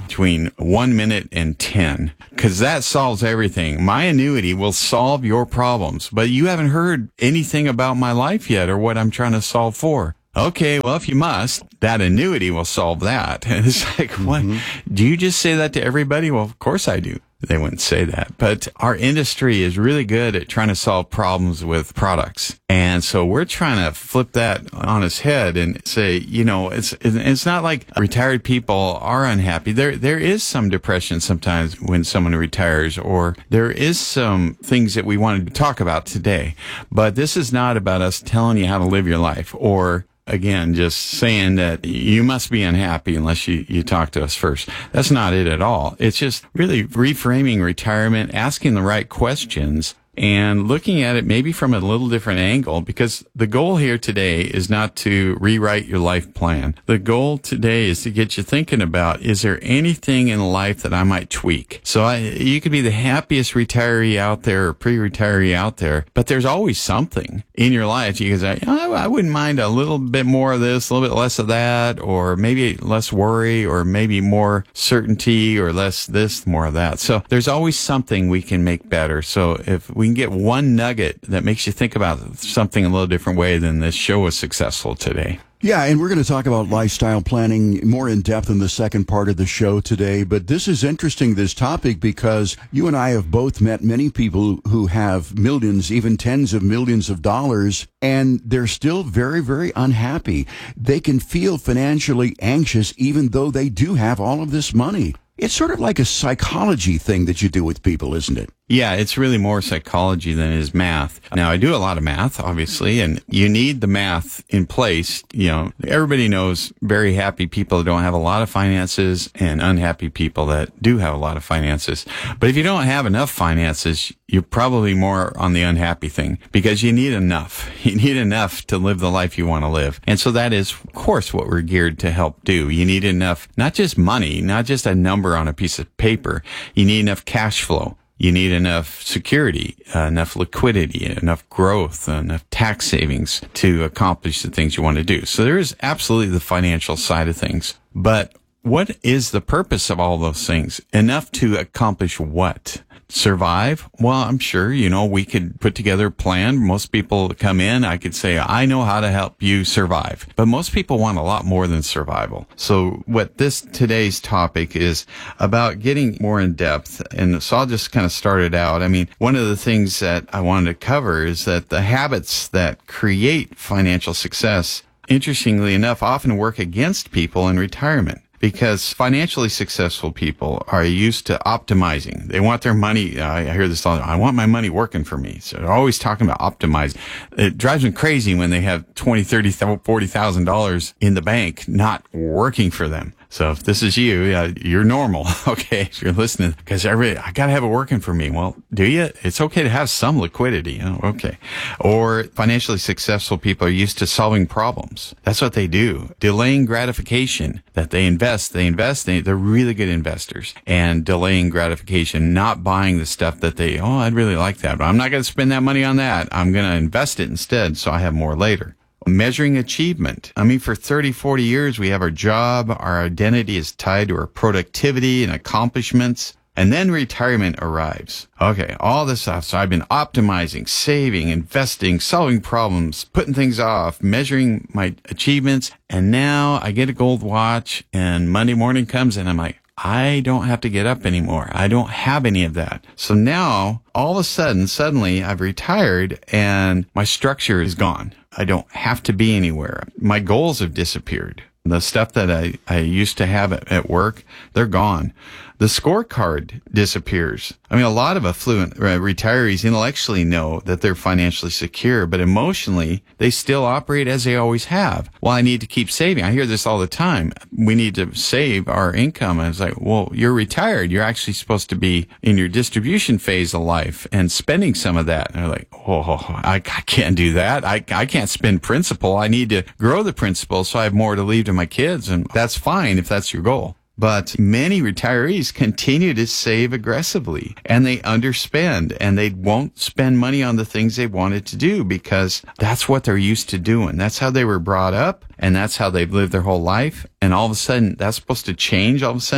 in one minute and ten, because that solves everything. My annuity will solve your problems, but you haven't heard anything about my life yet or what I'm trying to solve for. Okay, well, if you must, that annuity will solve that. And it's like, what? Mm-hmm. Do you just say that to everybody? Well, of course I do. They wouldn't say that. But our industry is really good at trying to solve problems with products. And so we're trying to flip that on its head and say, you know, it's it's not like retired people are unhappy. There there is some depression sometimes when someone retires, or there is some things that we wanted to talk about today. But this is not about us telling you how to live your life, or again, just saying that you must be unhappy unless you, you talk to us first. That's not it at all. It's just really reframing retirement, asking the right questions, and looking at it maybe from a little different angle, because the goal here today is not to rewrite your life plan. The goal today is to get you thinking about, is there anything in life that I might tweak? So I, you could be the happiest retiree out there or pre-retiree out there, but there's always something in your life you can say, oh, I wouldn't mind a little bit more of this, a little bit less of that, or maybe less worry, or maybe more certainty, or less this, more of that. So there's always something we can make better. So if we can get one nugget that makes you think about something a little different way, then this show was successful today. Yeah, and we're going to talk about lifestyle planning more in depth in the second part of the show today. But this is interesting, this topic, because you and I have both met many people who have millions, even tens of millions of dollars, and they're still very, very unhappy. They can feel financially anxious even though they do have all of this money. It's sort of like a psychology thing that you do with people, isn't it? Yeah, it's really more psychology than it is math. Now, I do a lot of math, obviously, and you need the math in place. You know, everybody knows very happy people that don't have a lot of finances and unhappy people that do have a lot of finances. But if you don't have enough finances, you're probably more on the unhappy thing, because you need enough. You need enough to live the life you want to live. And so that is, of course, what we're geared to help do. You need enough, not just money, not just a number on a piece of paper. You need enough cash flow. You need enough security, uh, enough liquidity, enough growth, enough tax savings to accomplish the things you want to do. So there is absolutely the financial side of things. But what is the purpose of all those things? Enough to accomplish what? Survive? Well, I'm sure, you know, we could put together a plan. Most people come in, I could say, I know how to help you survive. But most people want a lot more than survival. So what this today's topic is about getting more in depth. And so I'll just kind of start it out. I mean, one of the things that I wanted to cover is that the habits that create financial success, interestingly enough, often work against people in retirement. Because financially successful people are used to optimizing. They want their money, uh, I hear this all the time, I want my money working for me. So they're always talking about optimizing. It drives them crazy when they have twenty, thirty, forty thousand dollars in the bank not working for them. So if this is you, yeah, you're normal, okay, if you're listening, because I really, I gotta have it working for me. Well, do you? It's okay to have some liquidity. Oh, okay. Or financially successful people are used to solving problems. That's what they do. Delaying gratification, that they invest, they invest, they, they're really good investors. And delaying gratification, not buying the stuff that they, oh, I'd really like that, but I'm not gonna spend that money on that. I'm gonna invest it instead so I have more later. Measuring achievement. I mean, for thirty, forty years, we have our job. Our identity is tied to our productivity and accomplishments. And then retirement arrives. Okay, all this stuff. So I've been optimizing, saving, investing, solving problems, putting things off, measuring my achievements. And now I get a gold watch and Monday morning comes and I'm like, I don't have to get up anymore. I don't have any of that. So now, all of a sudden, suddenly, I've retired and my structure is gone. I don't have to be anywhere. My goals have disappeared. The stuff that I, I used to have at, at work, they're gone. The scorecard disappears. I mean, a lot of affluent uh, retirees intellectually know that they're financially secure, but emotionally, they still operate as they always have. Well, I need to keep saving. I hear this all the time. We need to save our income. I was like, well, you're retired. You're actually supposed to be in your distribution phase of life and spending some of that. And they're like, oh, I, I can't do that. I, I can't spend principal. I need to grow the principal so I have more to leave to my kids. And that's fine if that's your goal. But many retirees continue to save aggressively and they underspend and they won't spend money on the things they wanted to do because that's what they're used to doing. That's how they were brought up and that's how they've lived their whole life. And all of a sudden that's supposed to change. All of a sudden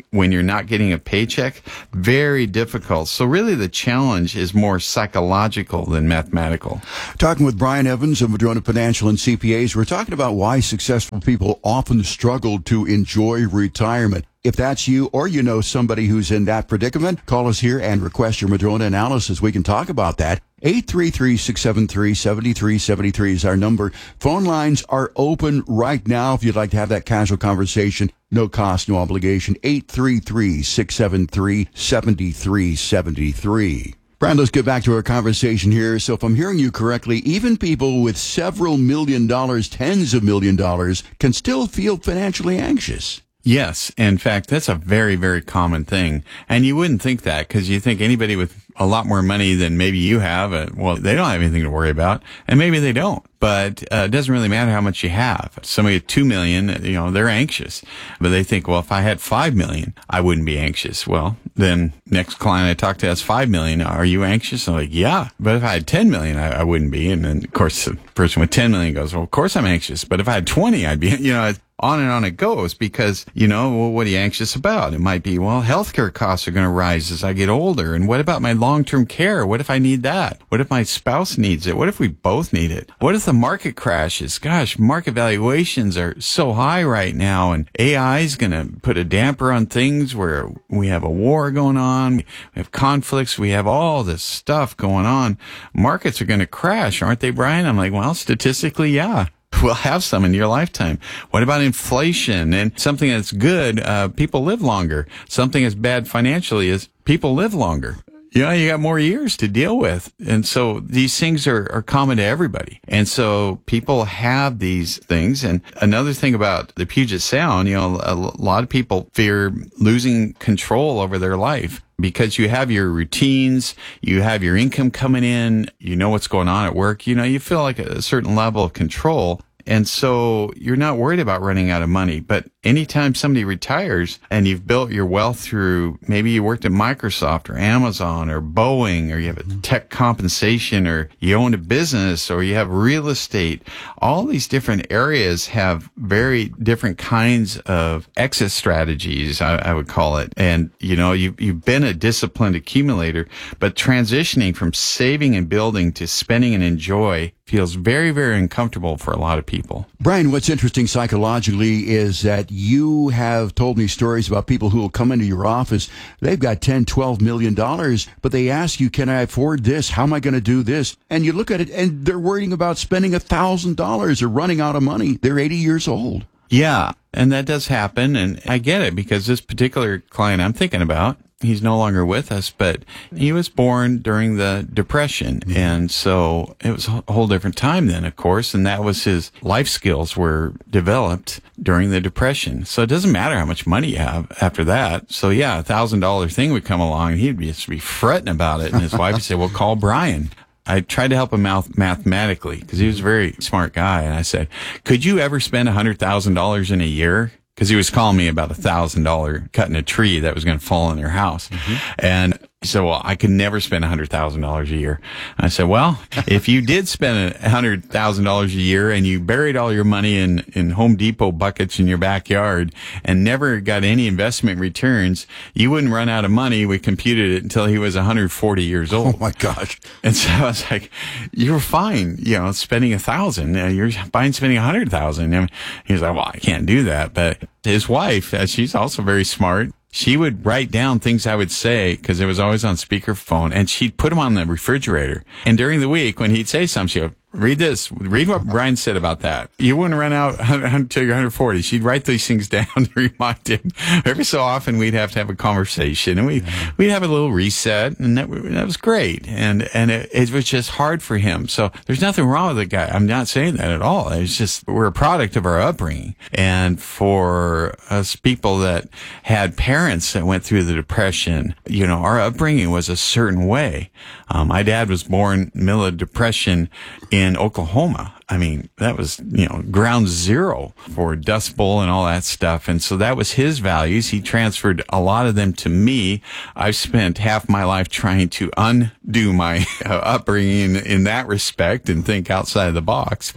when you're not getting a paycheck, very difficult. So really the challenge is more psychological than mathematical. Talking with Brian Evans of Madrona Financial and C P As, we're talking about why successful people often struggle to enjoy retirement. If that's you or you know somebody who's in that predicament, call us here and request your Madrona analysis. We can talk about that. eight three three, six seven three, seven three seven three is our number. Phone lines are open right now if you'd like to have that casual conversation. No cost, no obligation. eight three three, six seven three, seven three seven three. Brian, let's get back to our conversation here. So if I'm hearing you correctly, even people with several million dollars, tens of million dollars, can still feel financially anxious. Yes. In fact, that's a very, very common thing. And you wouldn't think that because you think anybody with a lot more money than maybe you have, uh, well, they don't have anything to worry about. And maybe they don't. But uh, it doesn't really matter how much you have. Somebody with two million, you know, they're anxious. But they think, well, if I had five million, I wouldn't be anxious. Well, then next client I talked to has five million. Are you anxious? I'm like, yeah. But if I had ten million, I, I wouldn't be. And then, of course, the person with ten million goes, well, of course I'm anxious. But if I had twenty, I'd be, you know, on and on it goes because, you know, well, what are you anxious about? It might be, well, healthcare costs are going to rise as I get older. And what about my long-term care? What if I need that? What if my spouse needs it? What if we both need it? What if the market crashes? Gosh, market valuations are so high right now and A I is going to put a damper on things where we have a war going on. We have conflicts. We have all this stuff going on. Markets are going to crash, aren't they, Brian? I'm like, well, statistically, yeah. We'll have some in your lifetime. What about inflation? And something that's good, uh, people live longer. Something that's bad financially is people live longer. You know, you got more years to deal with. And so these things are, are common to everybody. And so people have these things. And another thing about the Puget Sound, you know, a lot of people fear losing control over their life. Because you have your routines, you have your income coming in, you know what's going on at work, you know, you feel like a certain level of control. And so you're not worried about running out of money. But anytime somebody retires and you've built your wealth through, maybe you worked at Microsoft or Amazon or Boeing, or you have a tech compensation, or you own a business, or you have real estate, all these different areas have very different kinds of exit strategies, I, I would call it. And, you know, you, you've been a disciplined accumulator, but transitioning from saving and building to spending and enjoy feels very, very uncomfortable for a lot of people. Brian, what's interesting psychologically is that you have told me stories about people who will come into your office. They've got ten, twelve million dollars, but they ask you, can I afford this? How am I going to do this? And you look at it and they're worrying about spending a thousand dollars or running out of money. They're eighty years old. Yeah. And that does happen. And I get it because this particular client I'm thinking about, he's no longer with us, but he was born during the Depression. Mm-hmm. And so it was a whole different time then, of course. And that was his life skills were developed during the Depression. So it doesn't matter how much money you have after that. So yeah, a thousand dollar thing would come along and he'd just be fretting about it. And his wife would say, well, call Brian. I tried to help him out mathematically because he was a very smart guy. And I said, could you ever spend one hundred thousand dollars in a year? Because he was calling me about a thousand dollar cutting a tree that was going to fall in their house. Mm-hmm. And he said, well, I could never spend a hundred thousand dollars a year. And I said, well, if you did spend a hundred thousand dollars a year and you buried all your money in, in Home Depot buckets in your backyard and never got any investment returns, you wouldn't run out of money. We computed it until he was one hundred forty years old. Oh my gosh. And so I was like, you were fine, you know, spending a thousand. You're fine spending a hundred thousand. And he was like, well, I can't do that. But his wife, she's also very smart. She would write down things I would say because it was always on speakerphone, and she'd put them on the refrigerator. And during the week, when he'd say something, she'd go, read this. Read what Brian said about that. You wouldn't run out until you're one hundred forty. She'd write these things down to remind him. Every so often, we'd have to have a conversation, and we we'd have a little reset, and that that was great. And and it, it was just hard for him. So there's nothing wrong with the guy. I'm not saying that at all. It's just we're a product of our upbringing. And for us people that had parents that went through the Depression, you know, our upbringing was a certain way. Um, my dad was born middle of the Depression in Oklahoma. I mean, that was, you know, ground zero for Dust Bowl and all that stuff. And so that was his values. He transferred a lot of them to me. I've spent half my life trying to undo my uh, upbringing in, in that respect and think outside of the box. But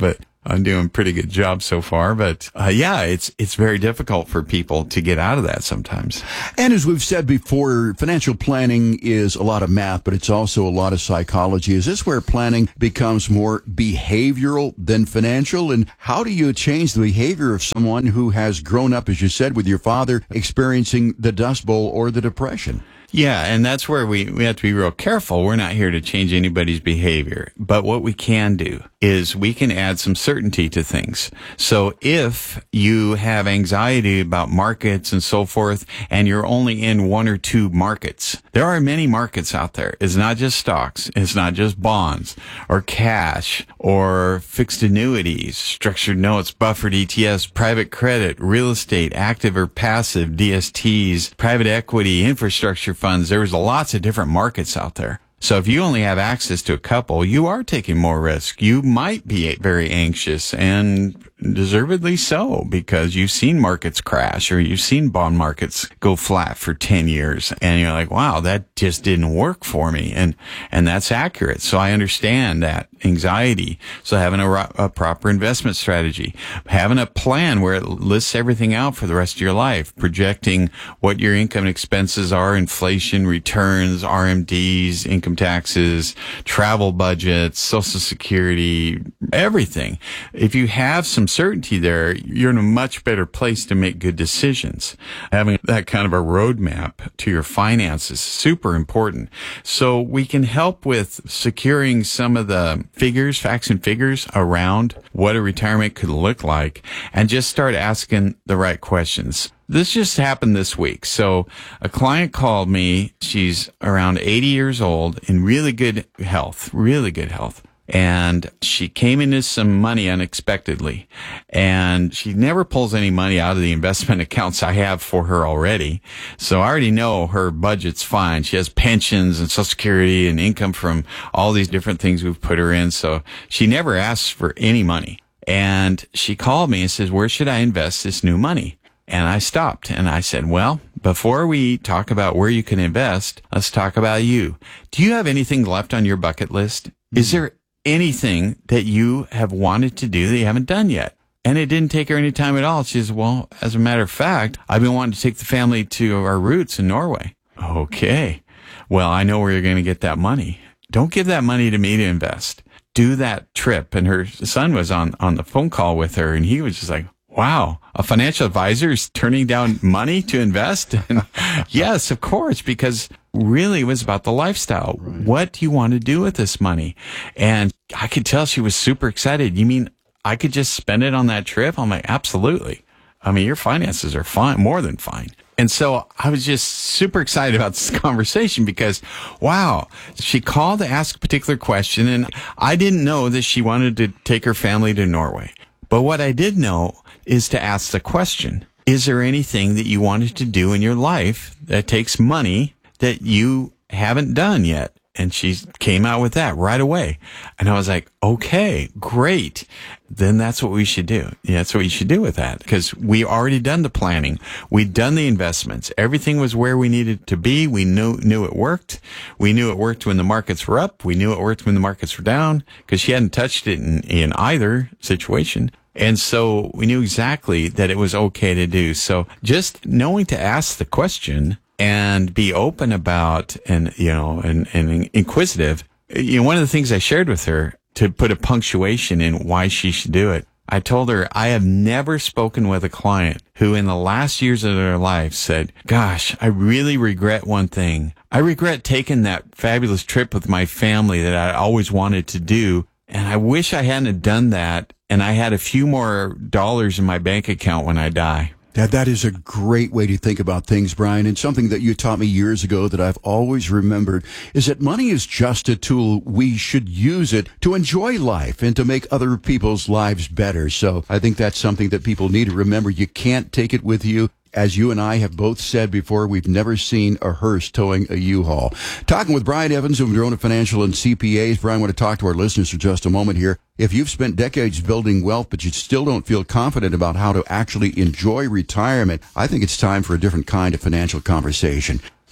I'm doing a pretty good job so far, but uh, yeah, it's it's very difficult for people to get out of that sometimes. And as we've said before, financial planning is a lot of math, but it's also a lot of psychology. Is this where planning becomes more behavioral than financial? And how do you change the behavior of someone who has grown up, as you said, with your father experiencing the Dust Bowl or the Depression? Yeah, and that's where we, we have to be real careful. We're not here to change anybody's behavior. But what we can do is we can add some certainty to things. So if you have anxiety about markets and so forth, and you're only in one or two markets, there are many markets out there. It's not just stocks. It's not just bonds or cash or fixed annuities, structured notes, buffered E T Fs, private credit, real estate, active or passive, D S Ts, private equity, infrastructure funds. There's lots of different markets out there. So if you only have access to a couple, you are taking more risk. You might be very anxious, and deservedly so, because you've seen markets crash or you've seen bond markets go flat for ten years, and you're like, wow, that just didn't work for me. And, and that's accurate. So I understand that anxiety. So having a, a proper investment strategy, having a plan where it lists everything out for the rest of your life, projecting what your income and expenses are, inflation, returns, R M Ds, income taxes, travel budgets, Social Security, everything. If you have some certainty there, you're in a much better place to make good decisions. Having that kind of a roadmap to your finances is super important. So we can help with securing some of the figures, facts and figures around what a retirement could look like, and just start asking the right questions. This just happened this week. So a client called me. She's around eighty years old, in really good health, really good health. And she came into some money unexpectedly, and she never pulls any money out of the investment accounts I have for her already. So I already know her budget's fine. She has pensions and Social Security and income from all these different things we've put her in. So she never asks for any money. And she called me and says, where should I invest this new money? And I stopped and I said, well, before we talk about where you can invest, let's talk about you. Do you have anything left on your bucket list? Is there anything that you have wanted to do that you haven't done yet? And it didn't take her any time at all. She says, well, as a matter of fact, I've been wanting to take the family to our roots in Norway. Okay. Well, I know where you're going to get that money. Don't give that money to me to invest. Do that trip. And her son was on, on the phone call with her, and he was just like, wow, a financial advisor is turning down money to invest? And yes, of course, because really it was about the lifestyle. Right. What do you want to do with this money? And I could tell she was super excited. You mean I could just spend it on that trip? I'm like, absolutely. I mean, your finances are fine, more than fine. And so I was just super excited about this conversation because, wow, she called to ask a particular question, and I didn't know that she wanted to take her family to Norway. But what I did know is to ask the question, is there anything that you wanted to do in your life that takes money that you haven't done yet? And she came out with that right away. And I was like, okay, great. Then that's what we should do. Yeah, that's what you should do with that, because we already done the planning. We'd done the investments. Everything was where we needed to be. We knew, knew it worked. We knew it worked when the markets were up. We knew it worked when the markets were down, because she hadn't touched it in, in either situation. And so we knew exactly that it was okay to do. So just knowing to ask the question and be open about, and, you know, and, and inquisitive. You know, one of the things I shared with her to put a punctuation in why she should do it, I told her I have never spoken with a client who in the last years of their life said, gosh, I really regret one thing. I regret taking that fabulous trip with my family that I always wanted to do. And I wish I hadn't done that, and I had a few more dollars in my bank account when I die. That, that is a great way to think about things, Brian, and something that you taught me years ago that I've always remembered is that money is just a tool. We should use it to enjoy life and to make other people's lives better. So I think that's something that people need to remember. You can't take it with you. As you and I have both said before, we've never seen a hearse towing a U-Haul. Talking with Brian Evans of Madrona Financial and C P As. Brian, I want to talk to our listeners for just a moment here. If you've spent decades building wealth, but you still don't feel confident about how to actually enjoy retirement, I think it's time for a different kind of financial conversation.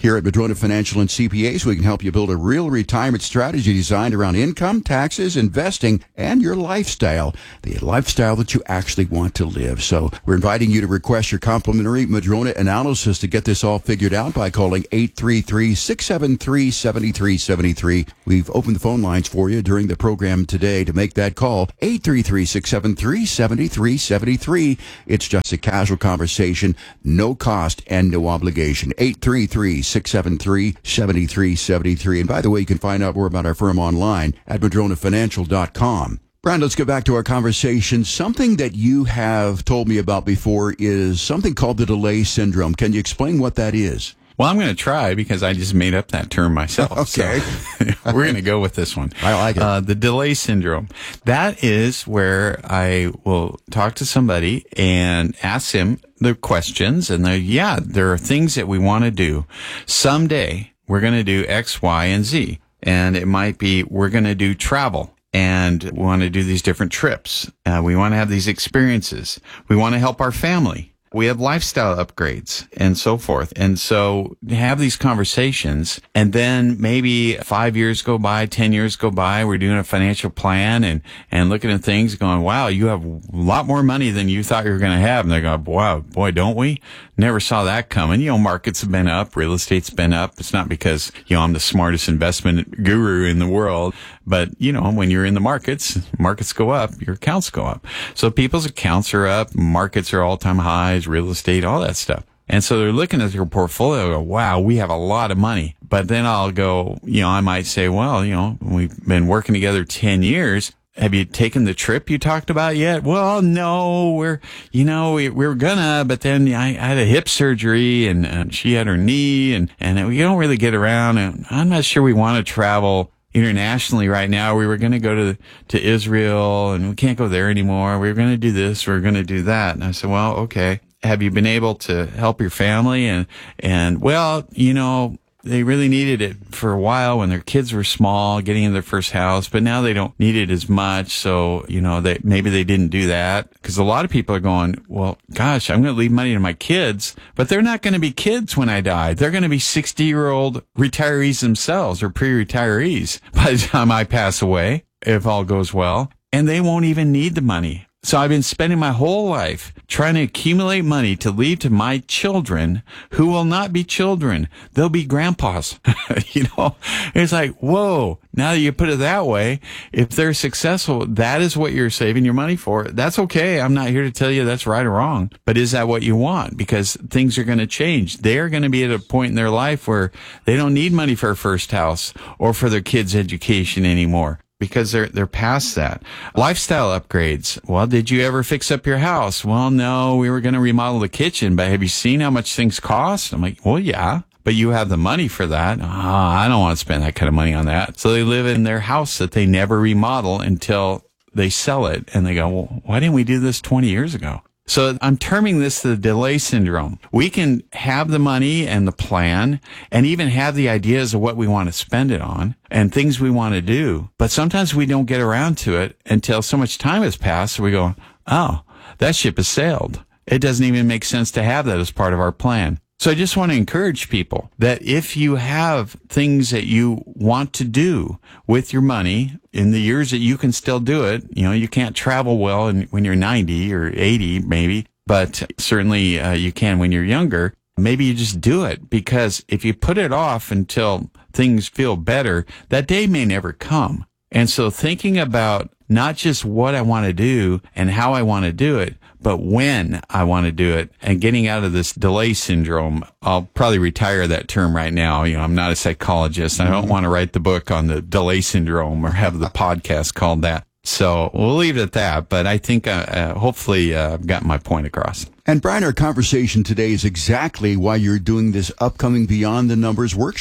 Here at Madrona Financial and C P As, we can help you build a real retirement strategy designed around income, taxes, investing, and your lifestyle, the lifestyle that you actually want to live. So we're inviting you to request your complimentary Madrona analysis to get this all figured out by calling eight three three, six seven three, seven three seven three. We've opened the phone lines for you during the program today. To make that call, eight three three, six seven three, seven three seven three. It's just a casual conversation, no cost and no obligation. eight three three, six seven three, seven three seven three. And by the way, you can find out more about our firm online at madrona financial dot com. Brian, let's get back to our conversation. Something that you have told me about before is something called the delay syndrome. Can you explain what that is? Well, I'm going to try because I just made up that term myself. Okay. So we're going to go with this one. I like it. Uh, the delay syndrome. That is where I will talk to somebody and ask them the questions. And they, yeah, there are things that we want to do. Someday we're going to do X, Y, and Z. And it might be we're going to do travel. And we want to do these different trips. Uh, we want to have these experiences. We want to help our family. We have lifestyle upgrades and so forth. And so have these conversations, and then maybe five years go by, ten years go by, we're doing a financial plan and, and looking at things going, wow, you have a lot more money than you thought you were going to have. And they're going, wow, boy, don't we? Never saw that coming. You know, markets have been up, real estate's been up. It's not because, you know, I'm the smartest investment guru in the world, but, you know, when you're in the markets, markets go up, your accounts go up. So people's accounts are up, markets are all-time highs, real estate, all that stuff. And so they're looking at your portfolio and go, wow, we have a lot of money. But then I'll go, you know, I might say, well, you know, we've been working together ten years. Have you taken the trip you talked about yet? Well, no, we're, you know, we, we were gonna, but then I, I had a hip surgery and, and she had her knee and, and we don't really get around. And I'm not sure we want to travel internationally right now. We were going to go to, to Israel and we can't go there anymore. We were going to do this. We were going to do that. And I said, well, okay. Have you been able to help your family? And, and well, you know, they really needed it for a while when their kids were small, getting in their first house, but now they don't need it as much. So, you know, they, maybe they didn't do that because a lot of people are going, well, gosh, I'm going to leave money to my kids, but they're not going to be kids when I die. They're going to be sixty year old retirees themselves or pre-retirees by the time I pass away, if all goes well, and they won't even need the money. So I've been spending my whole life trying to accumulate money to leave to my children who will not be children. They'll be grandpas. You know, it's like, whoa, now that you put it that way, if they're successful, that is what you're saving your money for. That's okay. I'm not here to tell you that's right or wrong, but is that what you want? Because things are going to change. They're going to be at a point in their life where they don't need money for a first house or for their kids' education anymore. Because they're they're past that. Lifestyle upgrades. Well, did you ever fix up your house? Well, no, we were going to remodel the kitchen, but have you seen how much things cost? I'm like, well, yeah, but you have the money for that. Oh, I don't want to spend that kind of money on that. So they live in their house that they never remodel until they sell it. And they go, well, why didn't we do this twenty years ago? So I'm terming this the delay syndrome. We can have the money and the plan and even have the ideas of what we want to spend it on and things we want to do. But sometimes we don't get around to it until so much time has passed. So we go, oh, that ship has sailed. It doesn't even make sense to have that as part of our plan. So I just want to encourage people that if you have things that you want to do with your money in the years that you can still do it, you know, you can't travel well in, when you're ninety or eighty maybe, but certainly uh, you can when you're younger. Maybe you just do it, because if you put it off until things feel better, that day may never come. And so thinking about not just what I want to do and how I want to do it, but when I want to do it, and getting out of this delay syndrome. I'll probably retire that term right now. You know, I'm not a psychologist. I don't want to write the book on the delay syndrome or have the podcast called that. So we'll leave it at that. But I think uh, uh, hopefully uh, I've gotten my point across. And Brian, our conversation today is exactly why you're doing this upcoming Beyond the Numbers workshop.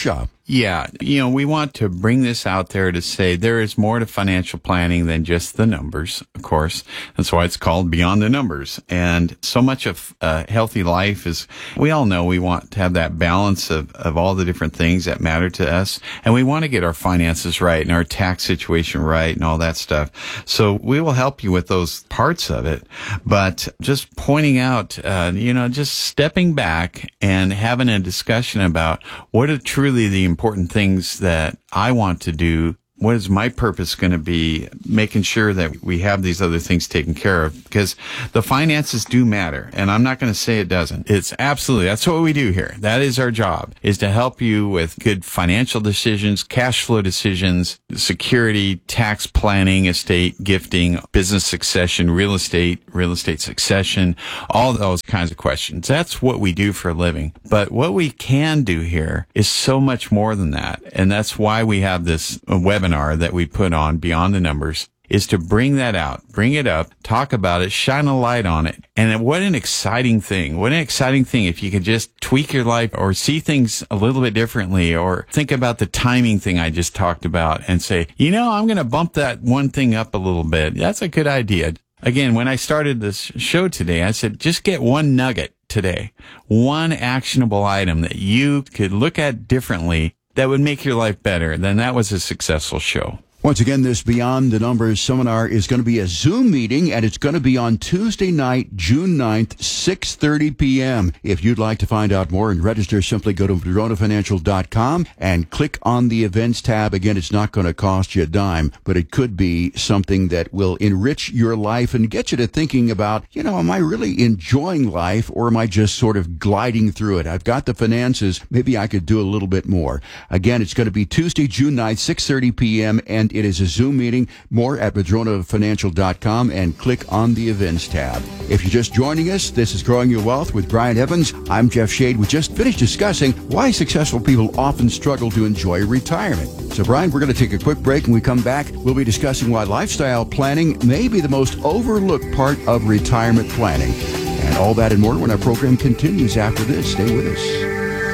Yeah, you know, we want to bring this out there to say there is more to financial planning than just the numbers, of course. That's why it's called Beyond the Numbers. And so much of a healthy life is, we all know we want to have that balance of, of all the different things that matter to us. And we want to get our finances right and our tax situation right and all that stuff. So we will help you with those parts of it. But just pointing out, uh, you know, just stepping back and having a discussion about what are truly the important things that I want to do. What is my purpose going to be? Making sure that we have these other things taken care of, because the finances do matter. And I'm not going to say it doesn't. It's absolutely, that's what we do here. That is our job, is to help you with good financial decisions, cash flow decisions, security, tax planning, estate gifting, business succession, real estate, real estate succession, all those kinds of questions. That's what we do for a living. But what we can do here is so much more than that. And that's why we have this webinar that we put on Beyond the Numbers, is to bring that out, bring it up, talk about it, shine a light on it. And what an exciting thing. What an exciting thing if you could just tweak your life or see things a little bit differently, or think about the timing thing I just talked about and say, you know, I'm going to bump that one thing up a little bit. That's a good idea. Again, when I started this show today, I said, just get one nugget today, one actionable item that you could look at differently that would make your life better. Then that was a successful show. Once again, this Beyond the Numbers seminar is going to be a Zoom meeting, and it's going to be on Tuesday night, June ninth, six thirty p.m. If you'd like to find out more and register, simply go to Madrona Financial dot com and click on the events tab. Again, it's not going to cost you a dime, but it could be something that will enrich your life and get you to thinking about, you know, am I really enjoying life, or am I just sort of gliding through it? I've got the finances. Maybe I could do a little bit more. Again, it's going to be Tuesday, June ninth, six thirty p.m., and it is a Zoom meeting. More at Madrona Financial dot com and click on the events tab. If you're just joining us, this is Growing Your Wealth with Brian Evans. I'm Jeff Shade. We just finished discussing why successful people often struggle to enjoy retirement. So, Brian, we're going to take a quick break. When we come back, we'll be discussing why lifestyle planning may be the most overlooked part of retirement planning. And all that and more when our program continues after this. Stay with us.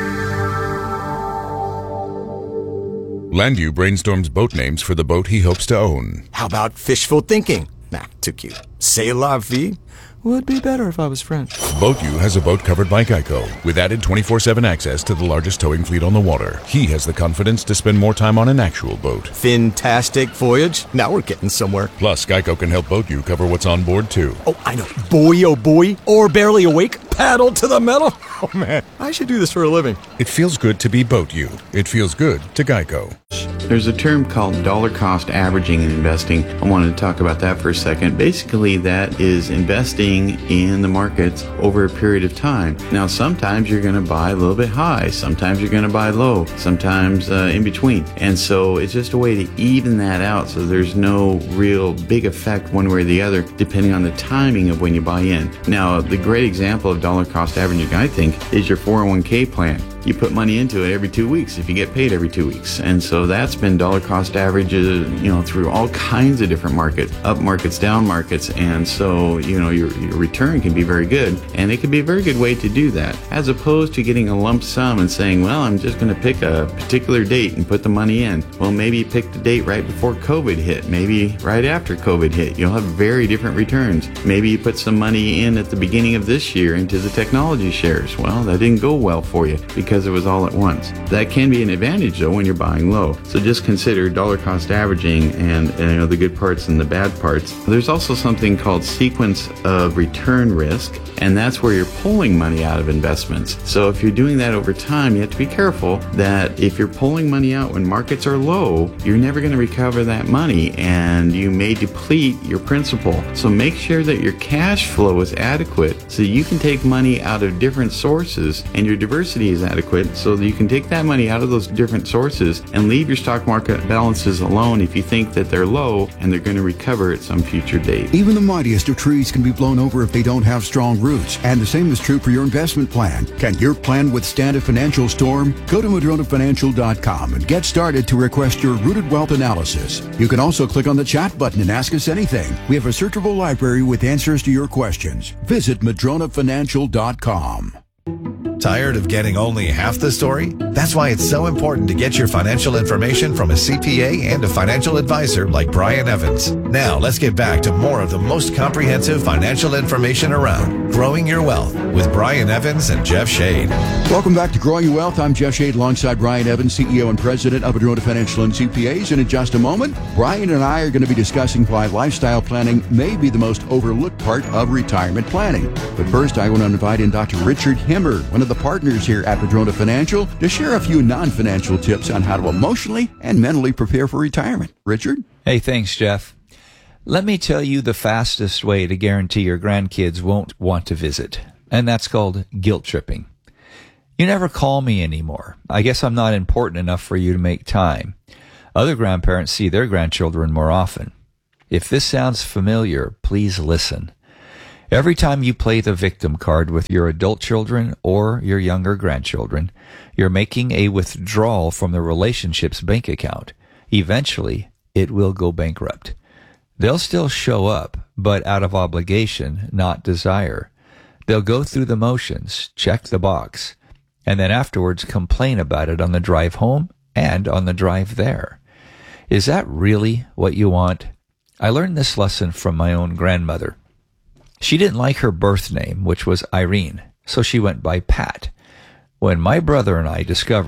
Landview brainstorms boat names for the boat he hopes to own. How about fishful thinking? Nah, too cute. C'est la vie? Would be better if I was French. BoatU has a boat covered by Geico with added twenty-four seven access to the largest towing fleet on the water. He has the confidence to spend more time on an actual boat. Fantastic voyage. Now we're getting somewhere. Plus, Geico can help BoatU cover what's on board, too. Oh, I know. Boy, oh boy. Or barely awake. Paddle to the metal. Oh, man. I should do this for a living. It feels good to be BoatU. It feels good to Geico. There's a term called dollar cost averaging in investing. I wanted to talk about that for a second. Basically, that is investing in the markets over a period of time. Now, sometimes you're going to buy a little bit high. Sometimes you're going to buy low. Sometimes uh, in between. And so it's just a way to even that out so there's no real big effect one way or the other depending on the timing of when you buy in. Now, the great example of dollar cost averaging, I think, is your four oh one k plan. You put money into it every two weeks if you get paid every two weeks. And so that's been dollar cost averages, you know, through all kinds of different markets, up markets, down markets. And so, you know, your, your return can be very good. And it can be a very good way to do that, as opposed to getting a lump sum and saying, well, I'm just going to pick a particular date and put the money in. Well, maybe you pick the date right before COVID hit. Maybe right after COVID hit. You'll have very different returns. Maybe you put some money in at the beginning of this year into the technology shares. Well, that didn't go well for you because it was all at once. That can be an advantage though when you're buying low. So just consider dollar cost averaging and, and you know the good parts and the bad parts. There's also something called sequence of return risk, and that's where you're pulling money out of investments. So if you're doing that over time, you have to be careful that if you're pulling money out when markets are low, you're never going to recover that money and you may deplete your principal. So make sure that your cash flow is adequate so you can take money out of different sources and your diversity is adequate so that you can take that money out of those different sources and leave your stock market balances alone if you think that they're low and they're going to recover at some future date. Even the mightiest of trees can be blown over if they don't have strong roots. And the same is true for your investment plan. Can your plan withstand a financial storm? Go to Madrona Financial dot com and get started to request your Rooted Wealth analysis. You can also click on the chat button and ask us anything. We have a searchable library with answers to your questions. Visit Madrona Financial dot com. Tired of getting only half the story? That's why it's so important to get your financial information from a C P A and a financial advisor like Brian Evans. Now, let's get back to more of the most comprehensive financial information around. Growing Your Wealth with Brian Evans and Jeff Shade. Welcome back to Growing Your Wealth. I'm Jeff Shade alongside Brian Evans, C E O and President of Adrona Financial and C P As. And in just a moment, Brian and I are going to be discussing why lifestyle planning may be the most overlooked part of retirement planning. But first, I want to invite in Doctor Richard Himmer, one of the partners here at Adrona Financial, to share a few non-financial tips on how to emotionally and mentally prepare for retirement. Richard? Hey, thanks, Jeff. Let me tell you the fastest way to guarantee your grandkids won't want to visit, and that's called guilt tripping. You never call me anymore. I guess I'm not important enough for you to make time. Other grandparents see their grandchildren more often. If this sounds familiar, please listen. Every time you play the victim card with your adult children or your younger grandchildren, you're making a withdrawal from the relationship's bank account. Eventually, it will go bankrupt. They'll still show up, but out of obligation, not desire. They'll go through the motions, check the box, and then afterwards complain about it on the drive home and on the drive there. Is that really what you want? I learned this lesson from my own grandmother. She didn't like her birth name, which was Irene, so she went by Pat. When my brother and I discovered